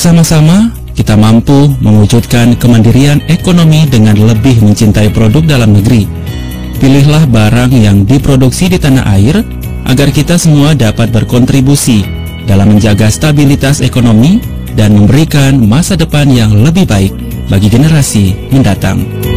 Bersama-sama, kita mampu mewujudkan kemandirian ekonomi dengan lebih mencintai produk dalam negeri. Pilihlah barang yang diproduksi di tanah air agar kita semua dapat berkontribusi dalam menjaga stabilitas ekonomi dan memberikan masa depan yang lebih baik bagi generasi mendatang.